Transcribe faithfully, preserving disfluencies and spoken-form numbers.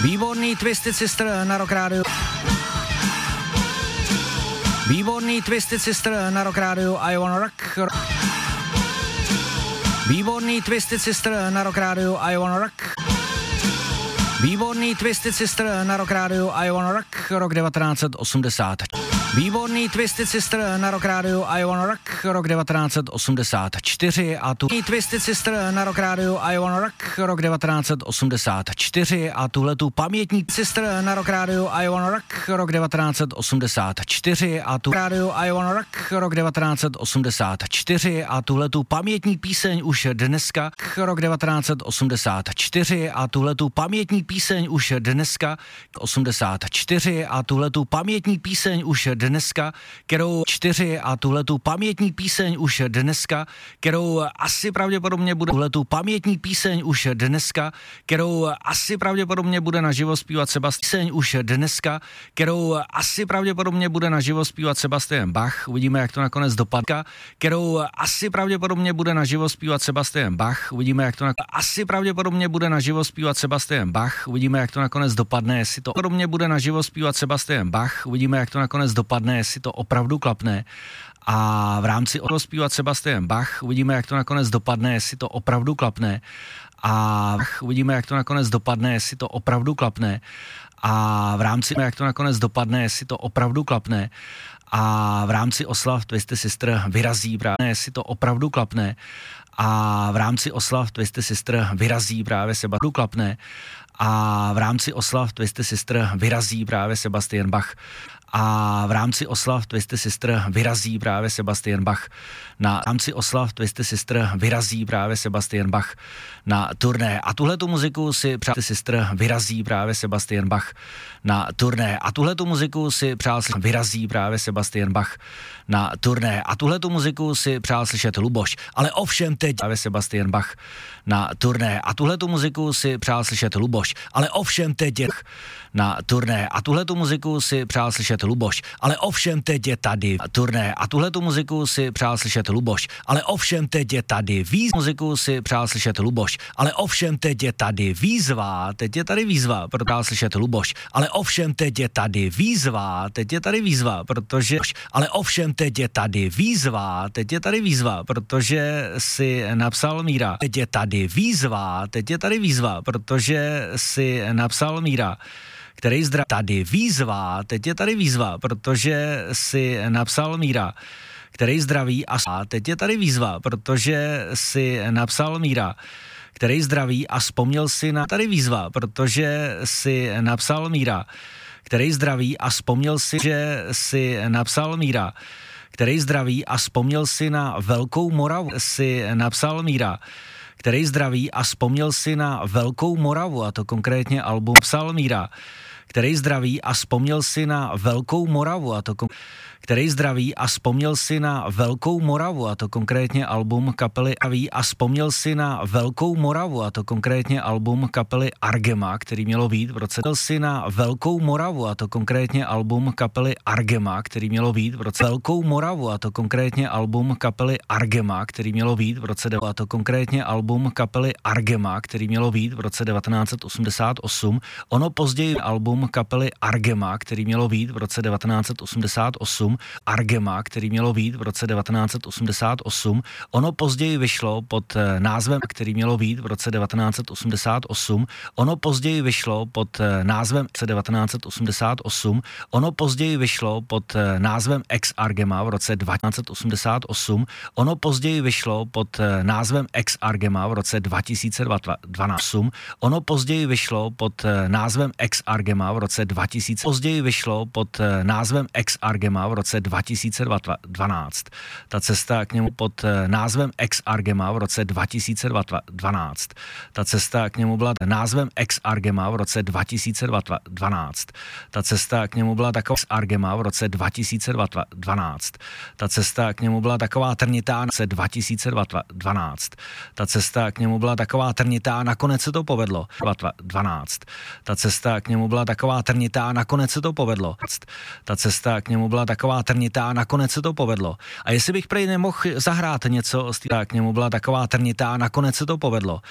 Výborný Twisted Sister na Rock Radio. Výborný Twisted Sister na Rock Radio. I wanna rock. Výborný Twisted Sister na Rock Radio. I wanna rock. Výborný Twisted Sister na Rock Radio. I wanna rock. Rok devatenáct set osmdesát. Výborný Twisted Sister na Rock Radio. I wanna rock. Rok devatenáct set osmdesát čtyři a tu Twisted Sister na Rock Radio. I wanna rock. Rok devatenáct set osmdesát čtyři a tuhletu pamětní Sister na Rock Radio. I wanna rock. Rok devatenáct set osmdesát čtyři a tu Radio. I wanna rock. Rok devatenáct set osmdesát čtyři a tuhletu pamětní píseň už dneska. Rok devatenáct set osmdesát čtyři a tuhletu pamětní píseň už dneska. osmdesát čtyři a tuhletu pamětní píseň už dneska, kterou čtyři a tuhletu pamětní píseň už dneska, kterou asi pravděpodobně bude tuhletu pamětní píseň už dneska, kterou asi pravděpodobně bude naživo zpívat Sebastian už dneska, kterou asi pravděpodobně bude naživo zpívat Sebastian Bach. Uvidíme, jak to nakonec dopadne. Kterou asi pravděpodobně bude naživo zpívat Sebastian Bach. Uvidíme, jak to nakonec asi pravděpodobně bude naživo zpívat Sebastian Bach. Uvidíme, jak to nakonec dopadne, jestli to podobně bude naživo zpívat Sebastian Bach. Uvidíme, jak to nakonec dopadne, jestli to opravdu klapne. A v rámci o zpívat Sebastian Bach, uvidíme, jak to nakonec dopadne, jestli to opravdu klapne. A uvidíme, jak to nakonec dopadne, jestli to opravdu klapne. A v rámci, jak to nakonec dopadne, jestli to opravdu klapne. A v rámci oslav Twisted Sister vyrazí právě, jestli to opravdu klapne. A v rámci oslav Twisted Sister vyrazí právě Sebastian klapne. A v rámci oslav Twisted Sister vyrazí právě Sebastian Bach. A v rámci oslav Twisted Sister vyrazí právě Sebastian Bach. Na rámci oslav Twisted Sister vyrazí právě Sebastian Bach na turné. A tuhletu muziku si přál Sister vyrazí právě Sebastian Bach na turné. A tuhletu muziku si přál vyrazí právě Sebastian Bach na turné. A tuhletu muziku si přál slyšet Luboš. Ale ovšem teď právě Sebastian Bach na turné. A tuhletu muziku si přál slyšet Luboš. Ale ovšem teď je na turné. A tuhletu muziku si přál slyšet Luboš. Ale ovšem teď je tady turné. A tuhletu muziku si přál slyšet Luboš. Ale ovšem teď je tady výzva. Muziku si přál slyšet Luboš. Ale ovšem teď je tady výzva. Teď je tady výzva, pro přál slyšet Luboš. Ale ovšem teď je tady výzva. Teď je tady výzva, protože ale ovšem teď je tady výzva. Teď je tady výzva, protože si napsal Míra. Teď je tady výzva. Teď je tady výzva, protože si napsal Míra, který zdraví. Tady výzva, teď je tady výzva, protože si napsal Míra, který zdraví a teď je tady výzva, protože si napsal Míra, který zdraví a vzpomněl si na tady výzva, protože si napsal Míra, který zdraví a vzpomněl si, že si napsal Míra, který zdraví a vzpomněl si na Velkou Moravu, si napsal Míra, který zdraví a vzpomněl si na Velkou Moravu, a to konkrétně album psal Míra, který zdraví a vzpomněl si na Velkou Moravu, a to kon- který zdraví a vzpomněl si na Velkou Moravu, a to konkrétně album kapely Aví a vzpomněl si na Velkou Moravu, a to konkrétně album kapely Argema, který mělo být v roce si na Velkou Moravu, a to konkrétně album kapely Argema, který mělo být v roce Velkou Moravu, a to konkrétně album kapely Argema, který mělo být v roce a to konkrétně album kapely Argema, který mělo být v roce devatenáct set osmdesát osm. Ono později album kapely Argema, který mělo být v roce devatenáct set osmdesát osm. Argema, který mělo být v roce devatenáct set osmdesát osm. Ono později vyšlo pod názvem, který mělo být v roce devatenáct set osmdesát osm. Ono později vyšlo pod názvem devatenáct set osmdesát osm. Ono později vyšlo pod názvem Ex Argema v roce devatenáct set osmdesát osm. Ono později vyšlo pod názvem Ex Argema v roce dva tisíce dvanáct. Ono později vyšlo pod názvem Ex Argema v roce dva tisíce. Později vyšlo pod názvem Ex Argema v roce dva tisíce dvanáct. Ta cesta k němu pod názvem Ex Argema v roce dva tisíce dvanáct. Ta cesta k němu byla názvem Ex Argema v roce dva tisíce dvanáct. Ta cesta k němu byla taková Ex Argema v roce dva tisíce dvanáct. Ta cesta k němu byla taková trnitá v roce dva tisíce dvanáct. Ta cesta k němu byla taková trnitá, nakonec se to povedlo. dvanáct. Ta cesta k němu byla taková trnitá, nakonec se to povedlo. Ta cesta k němu byla taková trnitá, nakonec se to povedlo. A jestli bych prej nemohl zahrát něco, tak k němu byla taková trnitá, nakonec se to povedlo.